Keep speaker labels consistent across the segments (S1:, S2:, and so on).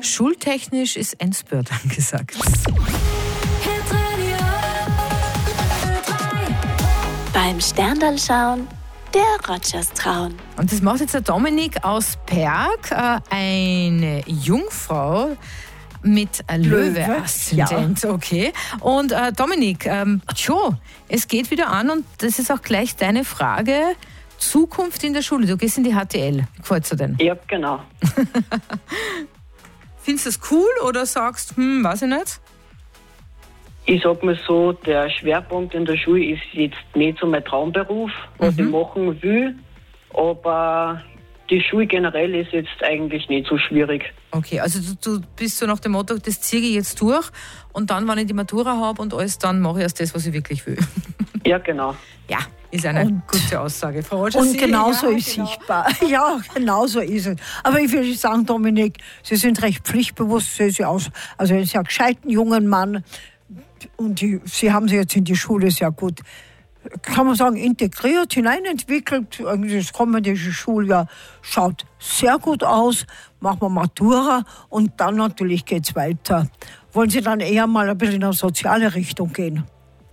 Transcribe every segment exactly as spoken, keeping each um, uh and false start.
S1: Schultechnisch ist Endspurt angesagt.
S2: Beim Sterndal schauen, der Rogers trauen.
S1: Und das macht jetzt der Dominik aus Perg, äh, eine Jungfrau mit Löwe-Aszendent. Ja. Okay. Und äh, Dominik, ähm, tjo, es geht wieder an und das ist auch gleich deine Frage. Zukunft in der Schule. Du gehst in die H T L. Wie gefällt's dir denn?
S3: Ja, genau.
S1: Findest du das cool oder sagst, hm, weiß ich nicht?
S3: Ich sag mal so, der Schwerpunkt in der Schule ist jetzt nicht so mein Traumberuf, was mhm. ich machen will, aber die Schule generell ist jetzt eigentlich nicht so schwierig.
S1: Okay, also du, du bist so nach dem Motto, das ziehe ich jetzt durch und dann, wenn ich die Matura habe und alles, dann mache ich erst das, was ich wirklich will.
S3: Ja, genau.
S1: Ja, ist eine und, gute Aussage. Frau Rogers,
S4: und genauso ja, ist
S1: genau.
S4: sichtbar. Ja, genauso ist es. Aber ich würde sagen, Dominik, Sie sind recht pflichtbewusst, Sie sind aus, also einen sehr gescheiten jungen Mann und die, Sie haben sich jetzt in die Schule sehr gut, kann man sagen, integriert, hineinentwickelt. Das kommende Schuljahr schaut sehr gut aus. Machen wir Matura und dann natürlich geht es weiter. Wollen Sie dann eher mal ein bisschen in eine soziale Richtung gehen?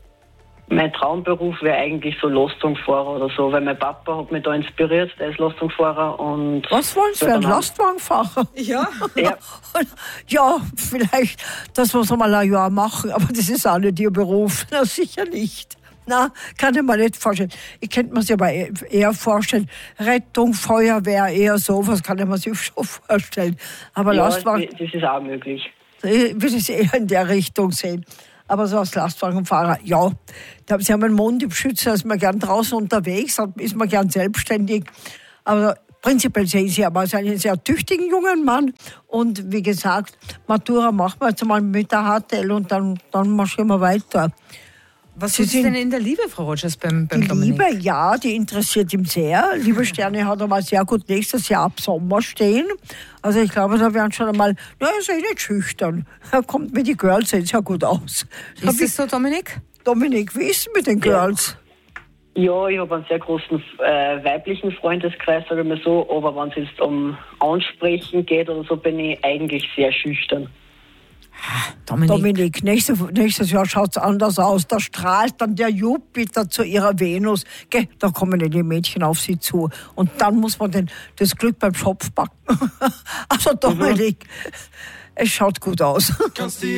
S3: Mein Traumberuf wäre eigentlich so Lastwagenfahrer oder so, weil mein Papa hat mich da inspiriert, der ist Lastwagenfahrer. Und
S4: was wollen Sie für einen Lastwagenfahrer?
S1: Ja.
S3: ja.
S4: Ja, vielleicht, dass wir es mal ein Jahr machen, aber das ist auch nicht Ihr Beruf. Na, sicher nicht. Na, kann ich mir nicht vorstellen. Ich könnte mir sich aber eher vorstellen, Rettung, Feuerwehr, eher sowas kann ich mir sich schon vorstellen. Aber
S3: ja,
S4: Lastwagen,
S3: das ist auch möglich.
S4: Ich würde es eher in der Richtung sehen. Aber so als Lastwagenfahrer, ja, Sie haben einen Mund im Schütze, da ist man gern draußen unterwegs, da ist man gern selbstständig. Aber prinzipiell sehe ich Sie aber als einen sehr tüchtigen jungen Mann. Und wie gesagt, Matura machen wir jetzt mal mit der H T L und dann, dann marschieren wir weiter.
S1: Was ist denn in der Liebe, Frau Rogers, beim, beim
S4: die
S1: Dominik?
S4: Die Liebe, ja, die interessiert ihn sehr. Liebe Sterne hat er mal sehr gut nächstes Jahr ab Sommer stehen. Also ich glaube, da werden schon einmal, na, er ist eh nicht schüchtern. Er kommt mit den Girls, sieht sehr gut aus.
S1: Ist das so, Dominik?
S4: Dominik, wie ist es mit den Girls?
S3: Ja, ich habe einen sehr großen äh, weiblichen Freundeskreis, sage ich mal so. Aber wenn es jetzt um Ansprechen geht oder so, bin ich eigentlich sehr schüchtern.
S4: Dominik, Dominik nächstes, nächstes Jahr schaut es anders aus. Da strahlt dann der Jupiter zu ihrer Venus. Geh, da kommen die Mädchen auf sie zu. Und dann muss man den, das Glück beim Schopf backen. Also Dominik, mhm. es schaut gut aus.